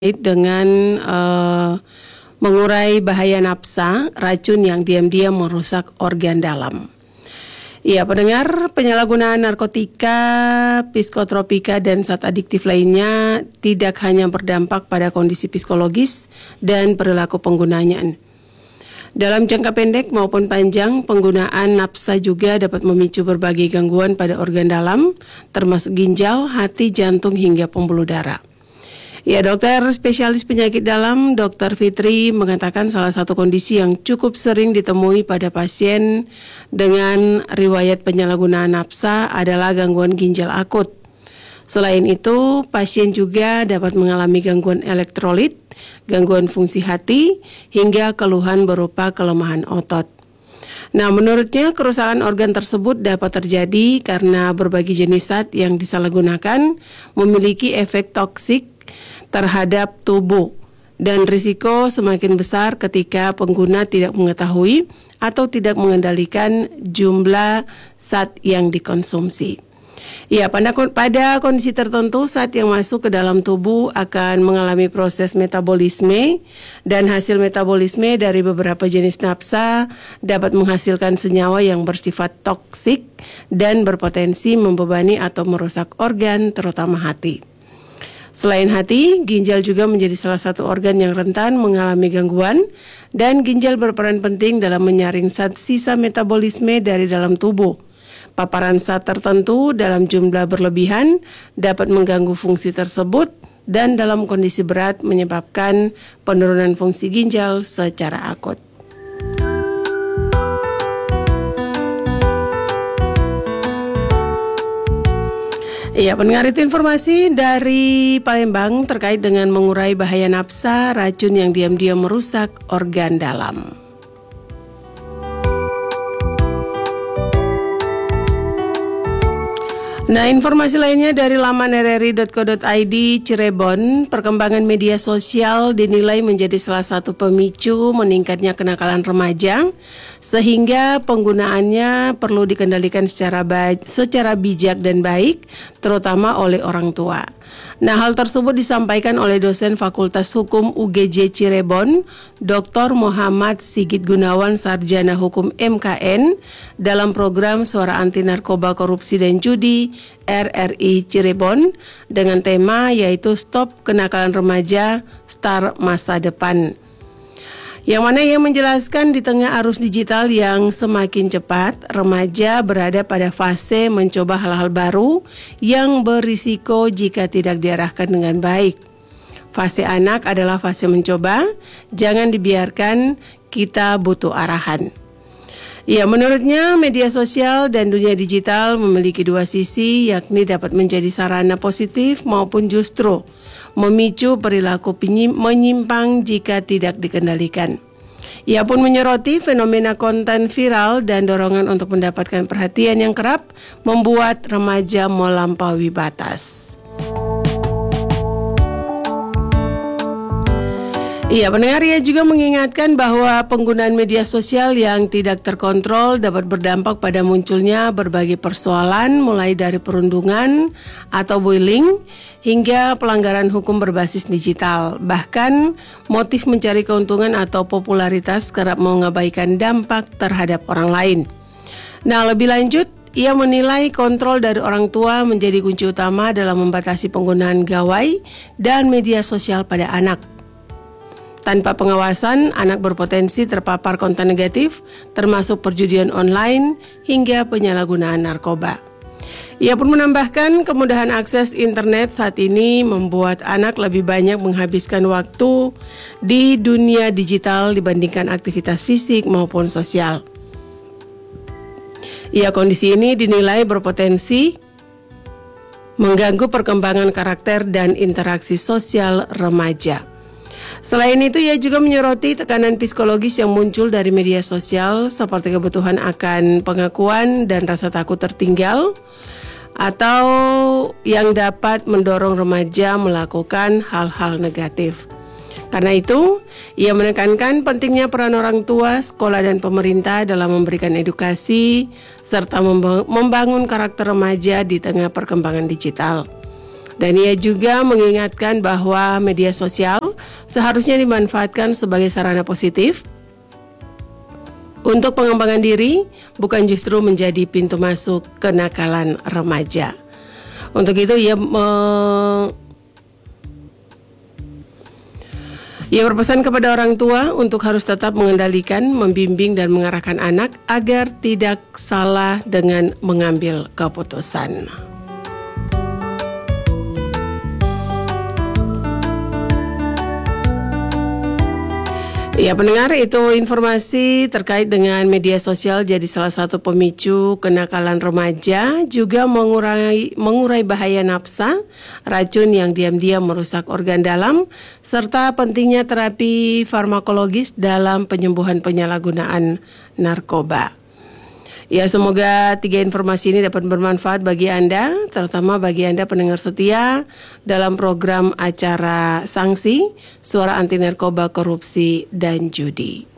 dengan mengurai bahaya nafsa, racun yang diam-diam merusak organ dalam. Ya, pendengar, penyalahgunaan narkotika, psikotropika, dan zat adiktif lainnya tidak hanya berdampak pada kondisi psikologis dan perilaku penggunanya. Dalam jangka pendek maupun panjang, penggunaan nafsa juga dapat memicu berbagai gangguan pada organ dalam, termasuk ginjal, hati, jantung, hingga pembuluh darah. Ya, dokter spesialis penyakit dalam Dr. Fitri mengatakan salah satu kondisi yang cukup sering ditemui pada pasien dengan riwayat penyalahgunaan nafsa adalah gangguan ginjal akut. Selain itu, pasien juga dapat mengalami gangguan elektrolit, gangguan fungsi hati, hingga keluhan berupa kelemahan otot. Nah, menurutnya kerusakan organ tersebut dapat terjadi karena berbagai jenis zat yang disalahgunakan memiliki efek toksik terhadap tubuh dan risiko semakin besar ketika pengguna tidak mengetahui atau tidak mengendalikan jumlah zat yang dikonsumsi. Ya, pada kondisi tertentu zat yang masuk ke dalam tubuh akan mengalami proses metabolisme dan hasil metabolisme dari beberapa jenis nafsa dapat menghasilkan senyawa yang bersifat toksik dan berpotensi membebani atau merusak organ terutama hati. Selain hati, ginjal juga menjadi salah satu organ yang rentan mengalami gangguan dan ginjal berperan penting dalam menyaring zat sisa metabolisme dari dalam tubuh. Paparan zat tertentu dalam jumlah berlebihan dapat mengganggu fungsi tersebut dan dalam kondisi berat menyebabkan penurunan fungsi ginjal secara akut. Ya, pendengar, itu informasi dari Palembang terkait dengan mengurai bahaya nafsa, racun yang diam-diam merusak organ dalam. Nah, informasi lainnya dari laman rri.co.id Cirebon, perkembangan media sosial dinilai menjadi salah satu pemicu meningkatnya kenakalan remaja, sehingga penggunaannya perlu dikendalikan secara bijak dan baik, terutama oleh orang tua. Nah, hal tersebut disampaikan oleh dosen Fakultas Hukum UGJ Cirebon, Dr. Muhammad Sigit Gunawan, Sarjana Hukum MKN, dalam program Suara Anti Narkoba Korupsi dan Judi RRI Cirebon dengan tema yaitu Stop Kenakalan Remaja, Start Masa Depan. Yang mana ia menjelaskan di tengah arus digital yang semakin cepat, remaja berada pada fase mencoba hal-hal baru yang berisiko jika tidak diarahkan dengan baik. Fase anak adalah fase mencoba, jangan dibiarkan, kita butuh arahan. Ya, menurutnya media sosial dan dunia digital memiliki dua sisi, yakni dapat menjadi sarana positif maupun justru memicu perilaku menyimpang jika tidak dikendalikan. Ia pun menyoroti fenomena konten viral dan dorongan untuk mendapatkan perhatian yang kerap membuat remaja melampaui batas. Iya, pendengar, ia juga mengingatkan bahwa penggunaan media sosial yang tidak terkontrol dapat berdampak pada munculnya berbagai persoalan mulai dari perundungan atau bullying hingga pelanggaran hukum berbasis digital. Bahkan motif mencari keuntungan atau popularitas kerap mengabaikan dampak terhadap orang lain. Nah, lebih lanjut, ia menilai kontrol dari orang tua menjadi kunci utama dalam membatasi penggunaan gawai dan media sosial pada anak. Tanpa pengawasan, anak berpotensi terpapar konten negatif, termasuk perjudian online hingga penyalahgunaan narkoba. Ia pun menambahkan kemudahan akses internet saat ini membuat anak lebih banyak menghabiskan waktu di dunia digital dibandingkan aktivitas fisik maupun sosial. Kondisi ini dinilai berpotensi mengganggu perkembangan karakter dan interaksi sosial remaja. Selain itu, ia juga menyoroti tekanan psikologis yang muncul dari media sosial seperti kebutuhan akan pengakuan dan rasa takut tertinggal atau yang dapat mendorong remaja melakukan hal-hal negatif. Karena itu, ia menekankan pentingnya peran orang tua, sekolah, dan pemerintah dalam memberikan edukasi serta membangun karakter remaja di tengah perkembangan digital. Dan ia juga mengingatkan bahwa media sosial seharusnya dimanfaatkan sebagai sarana positif untuk pengembangan diri, bukan justru menjadi pintu masuk kenakalan remaja. Untuk itu ia berpesan kepada orang tua untuk harus tetap mengendalikan, membimbing dan mengarahkan anak agar tidak salah dengan mengambil keputusan. Ya pendengar, itu informasi terkait dengan media sosial jadi salah satu pemicu kenakalan remaja, juga mengurai bahaya nafsa, racun yang diam-diam merusak organ dalam, serta pentingnya terapi farmakologis dalam penyembuhan penyalahgunaan narkoba. Ya, semoga 3 informasi ini dapat bermanfaat bagi Anda, terutama bagi Anda pendengar setia dalam program acara Sanksi, Suara Anti Narkoba, Korupsi, dan Judi.